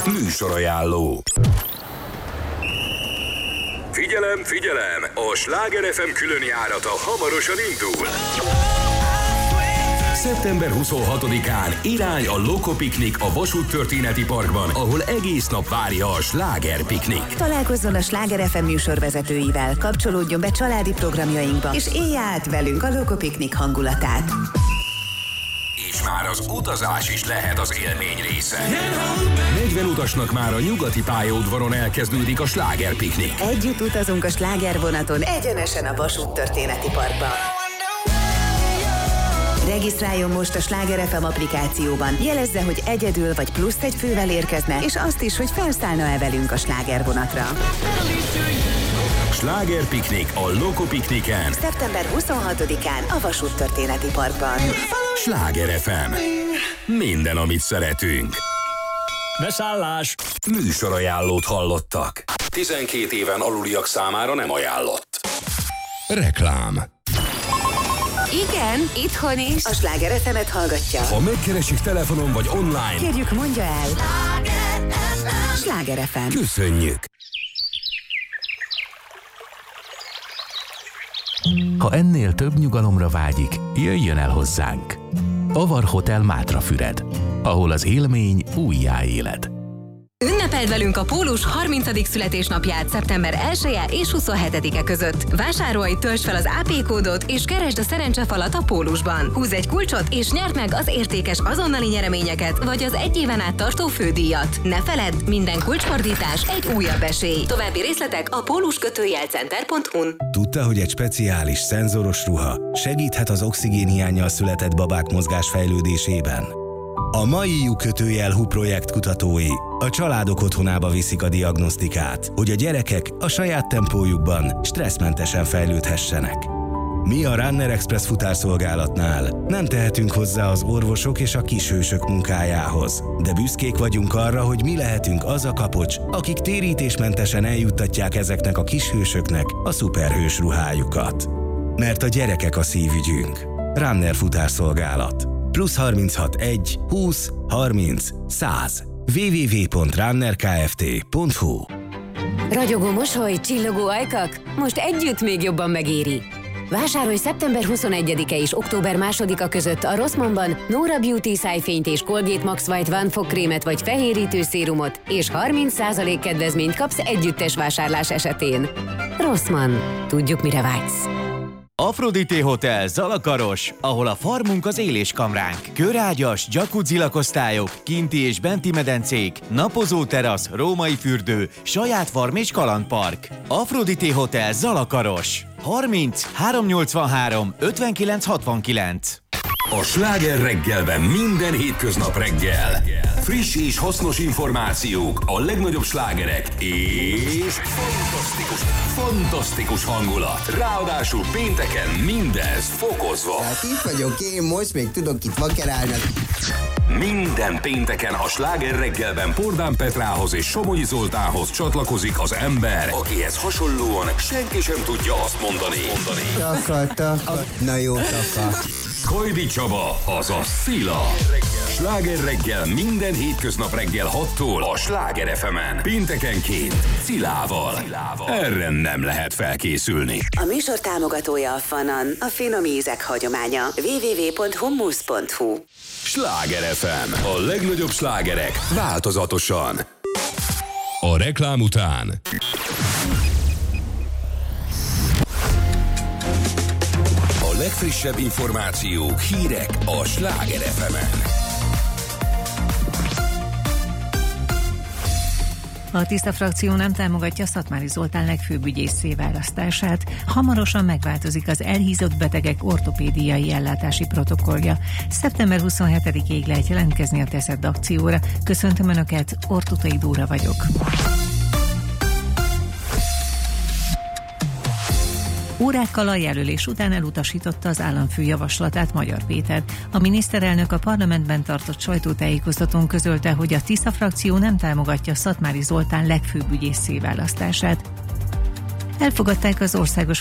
Műsorajánló. Figyelem, figyelem! A Sláger FM különjárata hamarosan indul. Szeptember 26-án irány a Lokopiknik a Vasúttörténeti Parkban, ahol egész nap várja a Sláger Piknik. Találkozzon a Sláger FM műsorvezetőivel, kapcsolódjon be családi programjainkba, és élje át velünk a Lokopiknik hangulatát. És már az utazás is lehet az élmény része. 40 utasnak már a nyugati pályaudvaron elkezdődik a Sláger Piknik. Együtt utazunk a slágervonaton egyenesen a Vasúttörténeti Parkba. Regisztráljon most a Sláger FM applikációban, jelezze, hogy egyedül vagy plusz egy fővel érkezne, és azt is, hogy felszállna-e velünk a slágervonatra. Sláger Piknik a Lokopikniken. Szeptember 26-án a Vasúttörténeti Parkban. Sláger FM. Minden, amit szeretünk. Beszállás! Műsorajánlót hallottak. 12 éven aluliak számára nem ajánlott. Reklám. Igen, itthon is. A Sláger FM-et hallgatja. Ha megkeresik telefonon vagy online, kérjük, mondja el. Sláger FM. Köszönjük. Ha ennél több nyugalomra vágyik, jöjjön el hozzánk. Avar Hotel Mátrafüred, ahol az élmény újjáélet. Ünnepeld velünk a Pólus 30. születésnapját szeptember 1-e és 27-e között. Vásárolj, töltsd fel az AP kódot és keresd a szerencsefalat a Pólusban. Húzz egy kulcsot és nyerd meg az értékes azonnali nyereményeket vagy az egy éven át tartó fődíjat. Ne feledd, minden kulcsfordítás egy újabb esély. További részletek a pólus-center.hu-n. Tudta, hogy egy speciális szenzoros ruha segíthet az oxigénhiánnyal született babák mozgásfejlődésében? A mai lyuk-kötőjel-hu projekt kutatói a családok otthonába viszik a diagnosztikát, hogy a gyerekek a saját tempójukban stresszmentesen fejlődhessenek. Mi a Runner Express futárszolgálatnál nem tehetünk hozzá az orvosok és a kishősök munkájához, de büszkék vagyunk arra, hogy mi lehetünk az a kapocs, akik térítésmentesen eljuttatják ezeknek a kishősöknek a szuperhős ruhájukat. Mert a gyerekek a szívügyünk. Runner futárszolgálat. +36 1 20 30 100 www.runnerkft.hu. Ragyogó mosoly, csillogó ajkak? Most együtt még jobban megéri! Vásárolj szeptember 21-e és október 2-a között a Rossmannban Nora Beauty szájfényt és Colgate Max White One fogkrémet vagy fehérítő szérumot, és 30% kedvezményt kapsz együttes vásárlás esetén. Rossmann. Tudjuk, mire vágysz. Aphrodite Hotel Zalakaros, ahol a farmunk az éléskamránk. Körágyas, jacuzzi lakosztályok, kinti és benti medencék, napozó terasz, római fürdő, saját farm és kalandpark. Aphrodite Hotel Zalakaros. 30 383 59 69. A Sláger reggelben minden hétköznap reggel. Friss és hasznos információk, a legnagyobb slágerek és fantasztikus hangulat. Ráadásul pénteken mindez fokozva. Hát itt vagyok én, most még tudok itt vakerálni. Minden pénteken a Sláger reggelben Pordán Petrához és Somogyi Zoltánhoz csatlakozik az ember, akihez hasonlóan senki sem tudja azt mondani. Taka. Na jó, taka. Kajdi Csaba, azaz Szila. Sláger reggel minden hétköznap reggel 6-tól a Sláger FM-en. Péntekenként Szilával. Erre nem lehet felkészülni. A műsor támogatója a Fanan, a finom ízek hagyománya. www.hummus.hu. Sláger FM. A legnagyobb slágerek változatosan. A reklám után a legfrissebb információk, hírek a Sláger FM-en. A Tiszta frakció nem támogatja Szatmári Zoltán legfőbb ügyészé választását. Hamarosan megváltozik az elhízott betegek ortopédiai ellátási protokollja. Szeptember 27-ig lehet jelentkezni a Teszed akcióra. Köszöntöm Önöket, Ortutai Dóra vagyok. Órákkal a jelölés után elutasította az államfő javaslatát Magyar Péter. A miniszterelnök a parlamentben tartott sajtótájékoztatón közölte, hogy a Tiszta frakció nem támogatja Szatmári Zoltán legfőbb ügyészé választását. Elfogadták az Országos